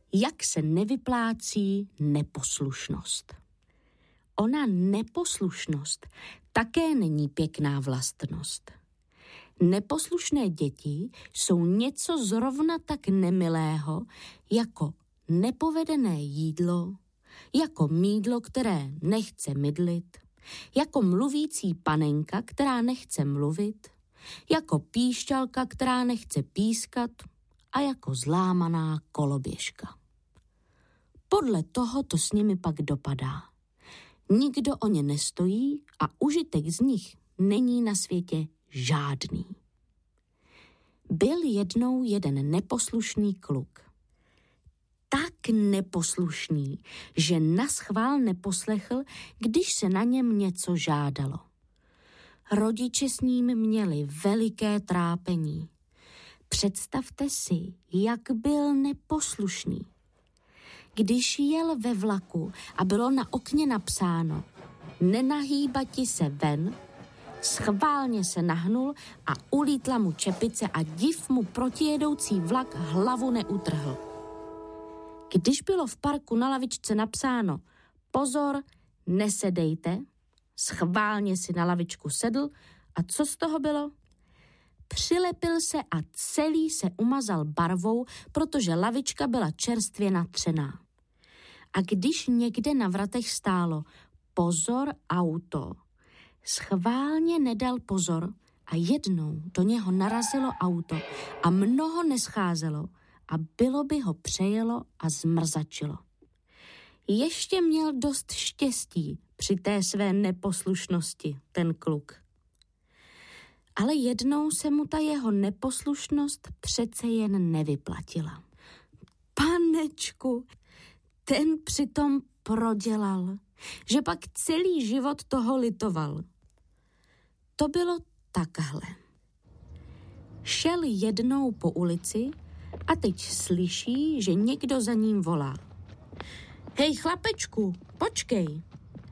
jak se nevyplácí neposlušnost. Ona neposlušnost také není pěkná vlastnost. Neposlušné děti jsou něco zrovna tak nemilého jako nepovedené jídlo, jako mýdlo, které nechce mydlit, jako mluvící panenka, která nechce mluvit, jako píšťalka, která nechce pískat a jako zlámaná koloběžka. Podle toho to s nimi pak dopadá. Nikdo o ně nestojí a užitek z nich není na světě žádný. Byl jednou jeden neposlušný kluk. Tak neposlušný, že naschvál neposlechl, když se na něm něco žádalo. Rodiče s ním měli veliké trápení. Představte si, jak byl neposlušný. Když jel ve vlaku a bylo na okně napsáno nenahýbati se ven, schválně se nahnul a ulítla mu čepice a div mu protijedoucí vlak hlavu neutrhl. Když bylo v parku na lavičce napsáno pozor, nesedejte, schválně si na lavičku sedl a co z toho bylo? Přilepil se a celý se umazal barvou, protože lavička byla čerstvě natřená. A když někde na vratech stálo pozor auto, schválně nedal pozor a jednou do něho narazilo auto a mnoho nescházelo a bylo by ho přejelo a zmrzačilo. Ještě měl dost štěstí při té své neposlušnosti, ten kluk. Ale jednou se mu ta jeho neposlušnost přece jen nevyplatila. Panečku, ten přitom prodělal, že pak celý život toho litoval. To bylo takhle. Šel jednou po ulici a teď slyší, že někdo za ním volá. Hej chlapečku, počkej.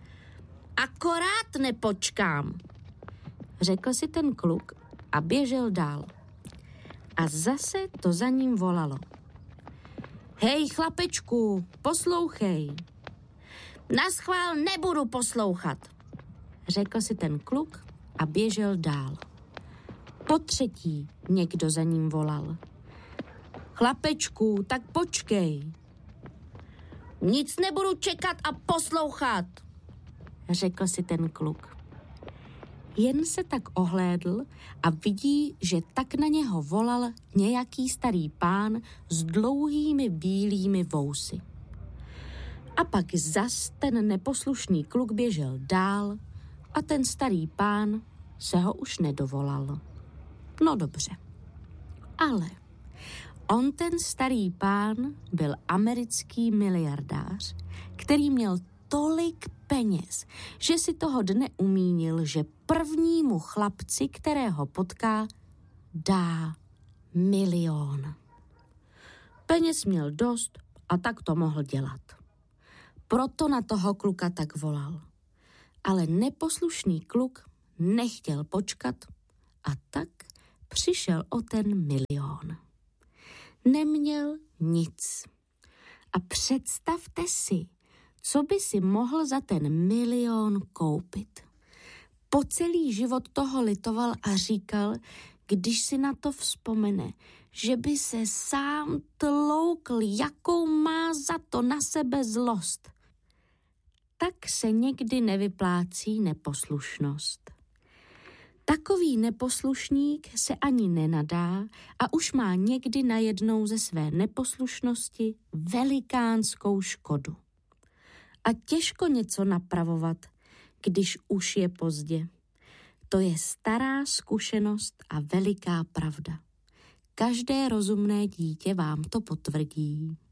Akorát nepočkám, řekl si ten kluk a běžel dál. A zase to za ním volalo. Hej chlapečku, poslouchej. Naschvál nebudu poslouchat, řekl si ten kluk a běžel dál. Potřetí někdo za ním volal. Chlapečku, tak počkej. Nic nebudu čekat a poslouchat, řekl si ten kluk. Jen se tak ohlédl a vidí, že tak na něho volal nějaký starý pán s dlouhými bílými vousy. A pak zas ten neposlušný kluk běžel dál a ten starý pán se ho už nedovolal. No dobře. Ale on ten starý pán byl americký miliardář, který měl tolik peněz, že si toho dne umínil, že prvnímu chlapci, kterého potká, dá 1 000 000. Peněz měl dost a tak to mohl dělat. Proto na toho kluka tak volal. Ale neposlušný kluk nechtěl počkat a tak přišel o ten 1 000 000. Neměl nic. A představte si, co by si mohl za ten 1 000 000 koupit. Po celý život toho litoval a říkal, když si na to vzpomene, že by se sám tloukl, jakou má za to na sebe zlost. Tak se někdy nevyplácí neposlušnost. Takový neposlušník se ani nenadá a už má někdy najednou ze své neposlušnosti velikánskou škodu. A těžko něco napravovat, když už je pozdě. To je stará zkušenost a veliká pravda. Každé rozumné dítě vám to potvrdí.